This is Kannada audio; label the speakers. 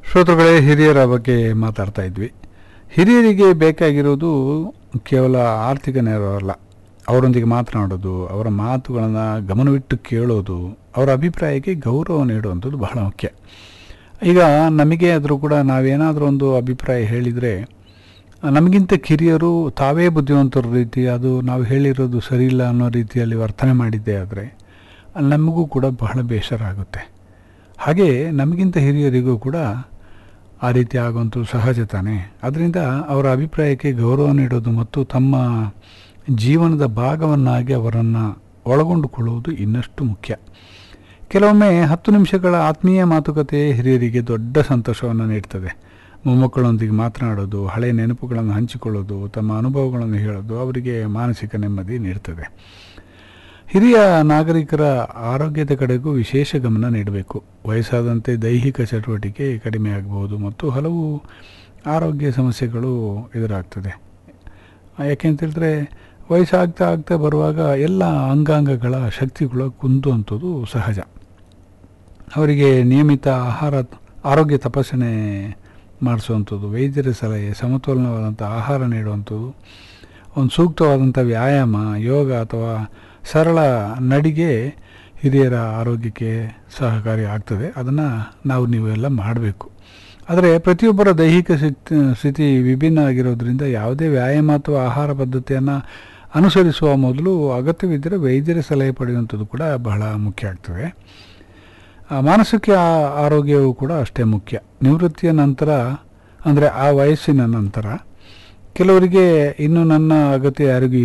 Speaker 1: ಶ್ರೋತೃಗಳೇ, ಹಿರಿಯರ ಬಗ್ಗೆ ಮಾತಾಡ್ತಾ ಇದ್ವಿ. ಹಿರಿಯರಿಗೆ ಬೇಕಾಗಿರೋದು ಕೇವಲ ಆರ್ಥಿಕ ನೆರವಲ್ಲ, ಅವರೊಂದಿಗೆ ಮಾತನಾಡೋದು, ಅವರ ಮಾತುಗಳನ್ನು ಗಮನವಿಟ್ಟು ಕೇಳೋದು, ಅವರ ಅಭಿಪ್ರಾಯಕ್ಕೆ ಗೌರವ ನೀಡುವಂಥದ್ದು ಬಹಳ ಮುಖ್ಯ. ಈಗ ನಮಗೆ ಆದರೂ ಕೂಡ ನಾವೇನಾದರೂ ಒಂದು ಅಭಿಪ್ರಾಯ ಹೇಳಿದರೆ ನಮಗಿಂತ ಕಿರಿಯರು ತಾವೇ ಬುದ್ಧಿವಂತರ ರೀತಿ ಅದು ನಾವು ಹೇಳಿರೋದು ಸರಿಯಿಲ್ಲ ಅನ್ನೋ ರೀತಿಯಲ್ಲಿ ವರ್ತನೆ ಮಾಡಿದ್ದೇ ಆದರೆ ನಮಗೂ ಕೂಡ ಬಹಳ ಬೇಸರ ಆಗುತ್ತೆ. ಹಾಗೆ ನಮಗಿಂತ ಹಿರಿಯರಿಗೂ ಕೂಡ ಆ ರೀತಿ ಆಗುವಂಥದ್ದು ಸಹಜ ತಾನೇ. ಅದರಿಂದ ಅವರ ಅಭಿಪ್ರಾಯಕ್ಕೆ ಗೌರವ ನೀಡೋದು ಮತ್ತು ತಮ್ಮ ಜೀವನದ ಭಾಗವನ್ನಾಗಿ ಅವರನ್ನು ಒಳಗೊಂಡುಕೊಳ್ಳುವುದು ಇನ್ನಷ್ಟು ಮುಖ್ಯ. ಕೆಲವೊಮ್ಮೆ 10 ನಿಮಿಷಗಳ ಆತ್ಮೀಯ ಮಾತುಕತೆ ಹಿರಿಯರಿಗೆ ದೊಡ್ಡ ಸಂತೋಷವನ್ನು ನೀಡ್ತದೆ. ಮೊಮ್ಮಕ್ಕಳೊಂದಿಗೆ ಮಾತನಾಡೋದು, ಹಳೆಯ ನೆನಪುಗಳನ್ನು ಹಂಚಿಕೊಳ್ಳೋದು, ತಮ್ಮ ಅನುಭವಗಳನ್ನು ಹೇಳೋದು ಅವರಿಗೆ ಮಾನಸಿಕ ನೆಮ್ಮದಿ ನೀಡ್ತದೆ. ಹಿರಿಯ ನಾಗರಿಕರ ಆರೋಗ್ಯದ ಕಡೆಗೂ ವಿಶೇಷ ಗಮನ ನೀಡಬೇಕು. ವಯಸ್ಸಾದಂತೆ ದೈಹಿಕ ಚಟುವಟಿಕೆ ಕಡಿಮೆ ಆಗಬಹುದು ಮತ್ತು ಹಲವು ಆರೋಗ್ಯ ಸಮಸ್ಯೆಗಳು ಎದುರಾಗ್ತದೆ. ಯಾಕೆಂತೇಳಿದ್ರೆ ವಯಸ್ಸಾಗ್ತಾ ಆಗ್ತಾ ಬರುವಾಗ ಎಲ್ಲ ಅಂಗಾಂಗಗಳ ಶಕ್ತಿಗಳು ಕುಂದುವಂಥದ್ದು ಸಹಜ. ಅವರಿಗೆ ನಿಯಮಿತ ಆರೋಗ್ಯ ತಪಾಸಣೆ ಮಾಡಿಸುವಂಥದ್ದು, ವೈದ್ಯರ ಸಲಹೆ, ಸಮತೋಲನವಾದಂಥ ಆಹಾರ ನೀಡುವಂಥದ್ದು, ಒಂದು ಸೂಕ್ತವಾದಂಥ ವ್ಯಾಯಾಮ, ಯೋಗ ಅಥವಾ ಸರಳ ನಡಿಗೆ ಹಿರಿಯರ ಆರೋಗ್ಯಕ್ಕೆ ಸಹಕಾರಿ ಆಗ್ತದೆ. ಅದನ್ನು ನೀವೆಲ್ಲ ಮಾಡಬೇಕು. ಆದರೆ ಪ್ರತಿಯೊಬ್ಬರ ದೈಹಿಕ ಸ್ಥಿತಿ ವಿಭಿನ್ನ ಆಗಿರೋದ್ರಿಂದ ಯಾವುದೇ ವ್ಯಾಯಾಮ ಅಥವಾ ಆಹಾರ ಪದ್ಧತಿಯನ್ನು ಅನುಸರಿಸುವ ಮೊದಲು ಅಗತ್ಯವಿದ್ದರೆ ವೈದ್ಯರ ಸಲಹೆ ಪಡೆಯುವಂಥದ್ದು ಕೂಡ ಬಹಳ ಮುಖ್ಯ ಆಗ್ತದೆ. ಮಾನಸಿಕ ಆರೋಗ್ಯವು ಕೂಡ ಅಷ್ಟೇ ಮುಖ್ಯ. ನಿವೃತ್ತಿಯ ನಂತರ ಅಂದರೆ ಆ ವಯಸ್ಸಿನ ನಂತರ ಕೆಲವರಿಗೆ ಇನ್ನೂ ನನ್ನ ಅಗತ್ಯ ಯಾರಿಗೂ